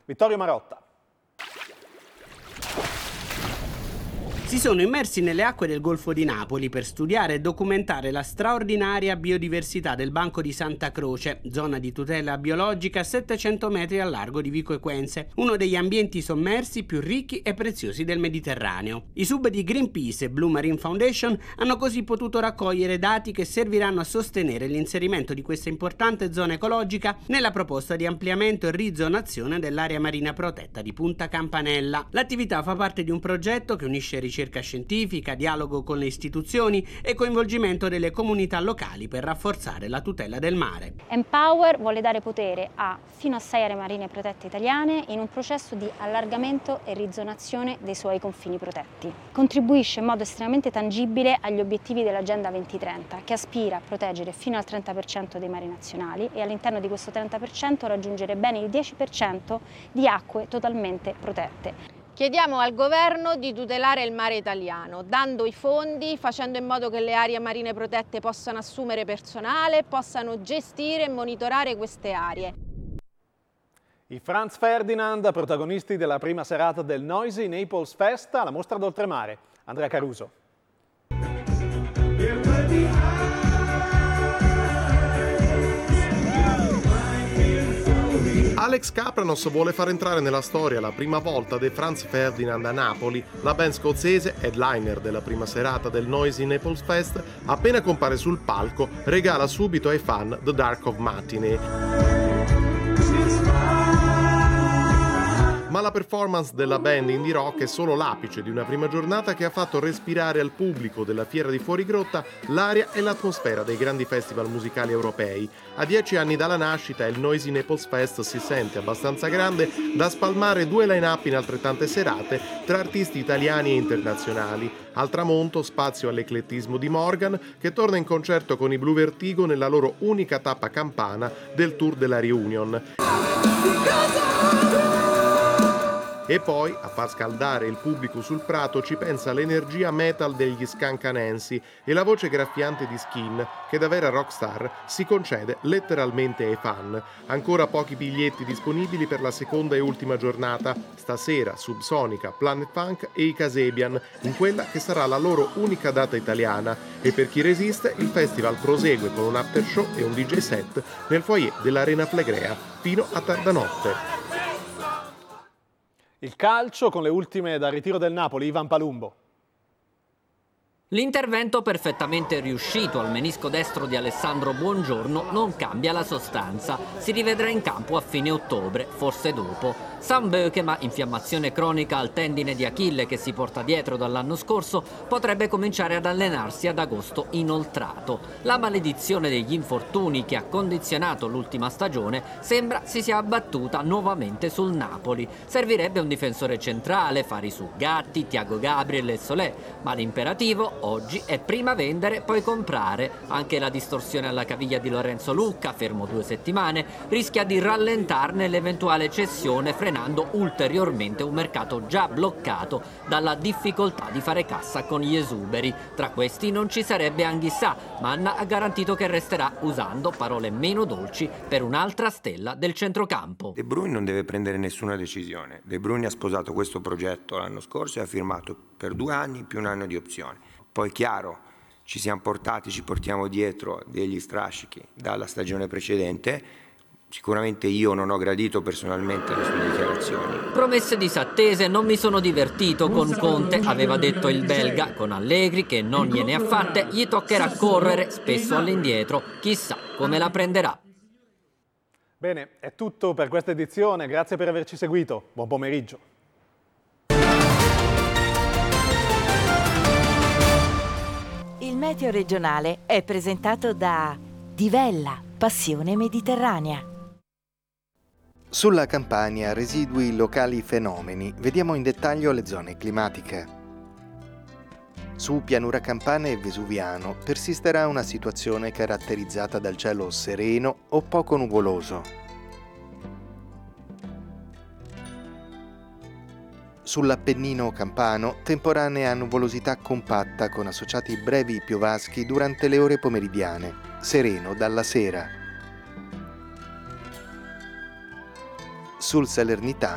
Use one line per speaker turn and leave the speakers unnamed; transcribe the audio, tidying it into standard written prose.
Vittorio Marotta.
Si sono immersi nelle acque del Golfo di Napoli per studiare e documentare la straordinaria biodiversità del Banco di Santa Croce, zona di tutela biologica a 700 metri al largo di Vico Equense, uno degli ambienti sommersi più ricchi e preziosi del Mediterraneo. I sub di Greenpeace e Blue Marine Foundation hanno così potuto raccogliere dati che serviranno a sostenere l'inserimento di questa importante zona ecologica nella proposta di ampliamento e rizonazione dell'area marina protetta di Punta Campanella. L'attività fa parte di un progetto che unisce ricerca scientifica, dialogo con le istituzioni e coinvolgimento delle comunità locali per rafforzare la tutela del mare.
Empower vuole dare potere fino a 6 aree marine protette italiane in un processo di allargamento e rizonazione dei suoi confini protetti. Contribuisce in modo estremamente tangibile agli obiettivi dell'Agenda 2030, che aspira a proteggere fino al 30% dei mari nazionali e all'interno di questo 30% raggiungere bene il 10% di acque totalmente protette.
Chiediamo al governo di tutelare il mare italiano, dando i fondi, facendo in modo che le aree marine protette possano assumere personale, possano gestire e monitorare queste aree.
I Franz Ferdinand, protagonisti della prima serata del Noisy Naples Fest alla Mostra d'Oltremare. Andrea Caruso.
Alex Kapranos vuole far entrare nella storia la prima volta dei Franz Ferdinand a Napoli. La band scozzese, headliner della prima serata del Noisy Naples Fest, appena compare sul palco, regala subito ai fan The Dark of Matinee. Ma la performance della band indie rock è solo l'apice di una prima giornata che ha fatto respirare al pubblico della Fiera di Fuorigrotta l'aria e l'atmosfera dei grandi festival musicali europei. A 10 anni dalla nascita il Noisy Naples Fest si sente abbastanza grande da spalmare 2 line-up in altrettante serate tra artisti italiani e internazionali. Al tramonto spazio all'eclettismo di Morgan, che torna in concerto con i Blue Vertigo nella loro unica tappa campana del tour della Reunion. E poi, a far scaldare il pubblico sul prato, ci pensa l'energia metal degli Scancanensi e la voce graffiante di Skin, che da vera rockstar si concede letteralmente ai fan. Ancora pochi biglietti disponibili per la seconda e ultima giornata. Stasera Subsonica, Planet Funk e i Kasabian, in quella che sarà la loro unica data italiana. E per chi resiste, il festival prosegue con un after show e un DJ set nel foyer dell'Arena Flegrea fino a tarda notte.
Il calcio con le ultime dal ritiro del Napoli, Ivan Palumbo.
L'intervento perfettamente riuscito al menisco destro di Alessandro Buongiorno non cambia la sostanza. Si rivedrà in campo a fine ottobre, forse dopo. Sam Bökema, infiammazione cronica al tendine di Achille che si porta dietro dall'anno scorso, potrebbe cominciare ad allenarsi ad agosto inoltrato. La maledizione degli infortuni che ha condizionato l'ultima stagione sembra si sia abbattuta nuovamente sul Napoli. Servirebbe un difensore centrale, fari su Gatti, Thiago Gabriel e Solé, ma l'imperativo oggi è prima vendere poi comprare. Anche la distorsione alla caviglia di Lorenzo Lucca, fermo 2 settimane, rischia di rallentarne l'eventuale cessione, frenando ulteriormente un mercato già bloccato dalla difficoltà di fare cassa con gli esuberi. Tra questi non ci sarebbe Anghissà, ma Anna ha garantito che resterà, usando parole meno dolci, per un'altra stella del centrocampo.
De Bruyne non deve prendere nessuna decisione. De Bruyne ha sposato questo progetto l'anno scorso e ha firmato per 2 anni più 1 anno di opzione. Poi chiaro, ci portiamo dietro degli strascichi dalla stagione precedente. Sicuramente io non ho gradito personalmente le sue dichiarazioni.
Promesse disattese, non mi sono divertito con Conte, aveva detto il belga. Con Allegri, che non gliene ha fatte, gli toccherà correre spesso all'indietro. Chissà come la prenderà.
Bene, è tutto per questa edizione. Grazie per averci seguito. Buon pomeriggio.
Il meteo regionale è presentato da Divella, passione mediterranea.
Sulla Campania, residui locali fenomeni. Vediamo in dettaglio le zone climatiche. Su pianura campana e vesuviano persisterà una situazione caratterizzata dal cielo sereno o poco nuvoloso. Sull'Appennino campano, temporanea nuvolosità compatta con associati brevi piovaschi durante le ore pomeridiane, sereno dalla sera. Sul Salernitano